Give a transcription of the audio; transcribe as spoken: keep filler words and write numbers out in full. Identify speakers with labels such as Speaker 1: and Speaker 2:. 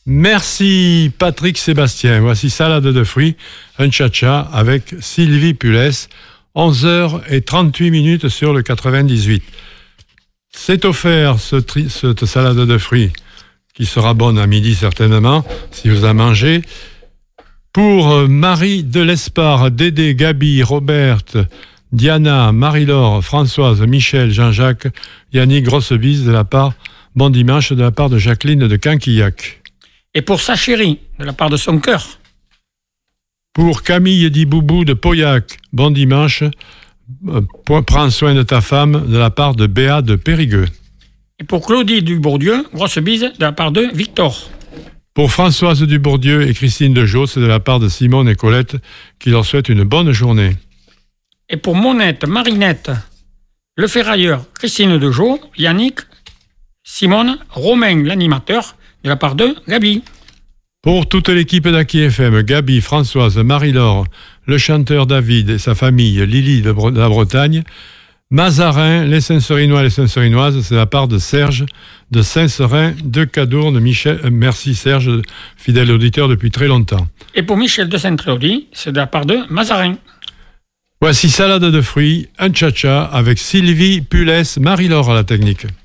Speaker 1: Merci Patrick Sébastien. Voici Salade de fruits, un cha-cha avec Sylvie Pulès, onze heures trente-huit minutes sur le quatre-vingt-dix-huit. C'est offert, ce tri, cette salade de fruits, qui sera bonne à midi certainement, si vous en mangez, pour Marie de l'Espard, Dédé, Gabi, Roberte, Diana, Marie-Laure, Françoise, Michel, Jean-Jacques, Yannick, grosse bise de la part, bon dimanche de la part de Jacqueline de Canquillac.
Speaker 2: Et pour sa chérie, de la part de son cœur.
Speaker 1: Pour Camille Diboubou de Pauillac, bon dimanche, euh, prends soin de ta femme, de la part de Béa de Périgueux.
Speaker 2: Et pour Claudie Dubourdieu, grosse bise de la part de Victor.
Speaker 1: Pour Françoise Dubourdieu et Christine de Jaux, c'est de la part de Simone et Colette, qui leur souhaitent une bonne journée.
Speaker 2: Et pour Monette, Marinette, Le Ferrailleur, Christine de Jaux, Yannick, Simone, Romain l'animateur, de la part de Gabi.
Speaker 1: Pour toute l'équipe d'Aki F M, Gabi, Françoise, Marie-Laure, le chanteur David et sa famille, Lily de, Bre- de la Bretagne, Mazarin, les Saint-Serinois et les Saint-Serinoises, c'est de la part de Serge de Saint-Serin, de Cadourne, Michel. Euh, merci Serge, fidèle auditeur depuis très longtemps.
Speaker 2: Et pour Michel de Saint-Tréaudy, c'est de la part de Mazarin.
Speaker 1: Voici Salade de fruits, un cha-cha avec Sylvie Pulès, Marie-Laure à la technique.